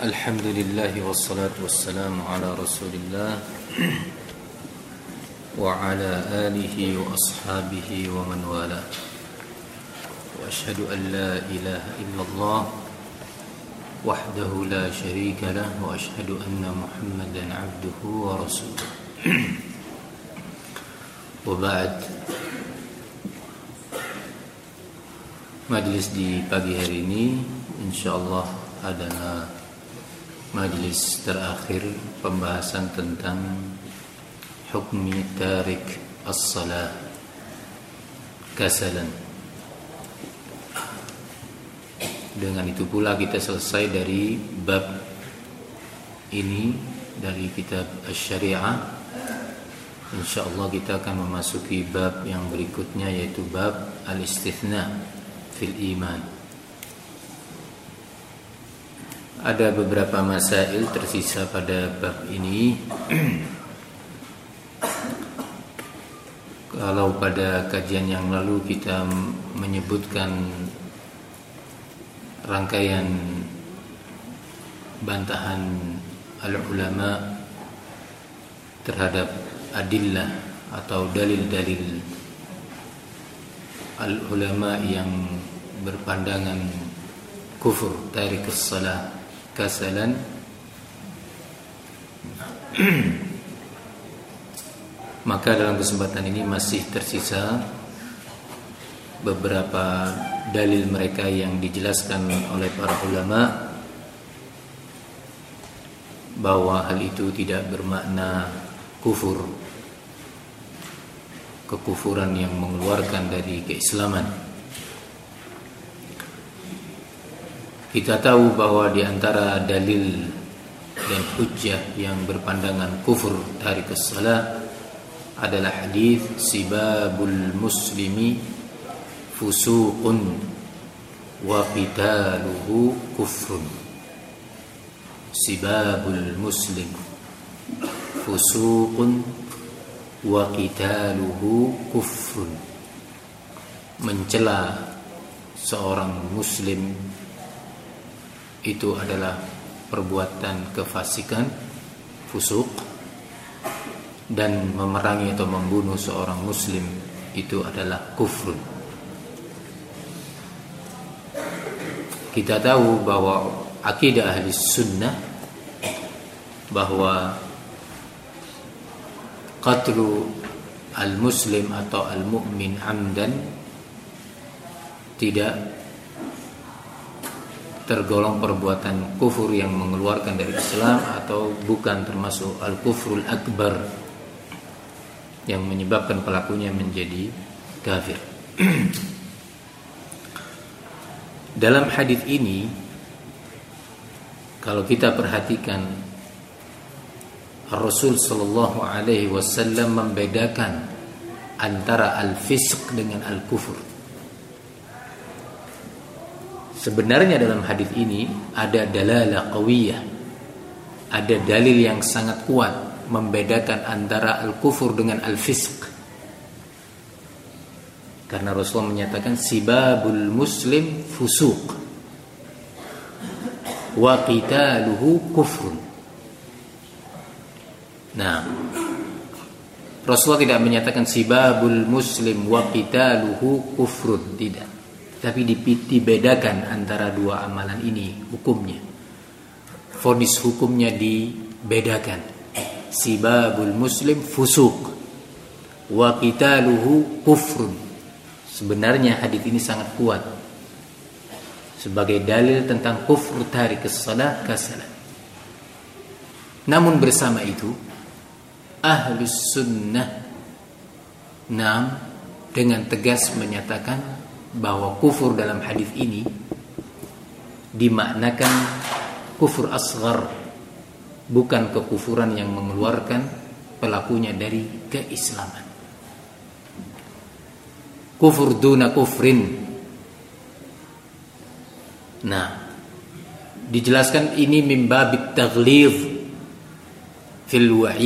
Alhamdulillah wassalatu wassalamu ala Rasulillah wa ala alihi wa ashabihi wa man wala. Wa ashhadu an la ilaha illallah wahdahu la syarika lah wa ashhadu anna Muhammadan abduhu wa rasuluh. Wa ba'd. Majlis di pagi hari ini insyaallah adalah majlis terakhir pembahasan tentang hukmi tarik as-salah kasalan. Dengan itu pula kita selesai dari bab ini dari kitab Asy-Syari'ah. Insyaallah kita akan memasuki bab yang berikutnya, yaitu bab al-istithna fil iman. Ada beberapa masail tersisa pada bab ini. Kalau pada kajian yang lalu kita menyebutkan rangkaian bantahan al-ulama terhadap adillah atau dalil-dalil al-ulama yang berpandangan kufur tarikus salah kasalan, maka dalam kesempatan ini masih tersisa beberapa dalil mereka yang dijelaskan oleh para ulama bahwa hal itu tidak bermakna kufur, kekufuran yang mengeluarkan dari keislaman. Kita tahu bahwa di antara dalil dan hujjah yang berpandangan kufur tarikus salah adalah hadis sibabul muslimi fusuqun wa qitaluhu kufrun. Sibabul muslim fusuqun wa qitaluhu kufrun. Mencela seorang muslim itu adalah perbuatan kefasikan, fusuk, dan memerangi atau membunuh seorang muslim itu adalah kufur. Kita tahu bahwa akidah ahli sunnah bahwa qatlu al-muslim atau al-mu'min amdan tidak tergolong perbuatan kufur yang mengeluarkan dari Islam, atau bukan termasuk al-kufrul akbar yang menyebabkan pelakunya menjadi kafir. Dalam hadis ini kalau kita perhatikan, Rasul sallallahu alaihi wasallam membedakan antara al-fisq dengan al-kufur. Sebenarnya dalam hadis ini ada dalalah qawiyah, ada dalil yang sangat kuat membedakan antara al-kufur dengan al-fisq. Karena Rasulullah menyatakan sibabul muslim fusuq wa qitaluhu kufrun. Nah, Rasulullah tidak menyatakan sibabul muslim wa qitaluhu kufrun, tidak. Tapi dibedakan antara dua amalan ini hukumnya. Vonis hukumnya dibedakan. Sibabul muslim fusuq wa qitaluhu kufrun. Sebenarnya hadis ini sangat kuat sebagai dalil tentang kufur tarikus salah kasalan. Namun bersama itu Ahlus Sunnah dengan tegas menyatakan bahwa kufur dalam hadis ini dimaknakan kufur asghar, bukan kekufuran yang mengeluarkan pelakunya dari keislaman. Kufur duna kufrin. Nah, dijelaskan ini min babit taghlidh fil wa'id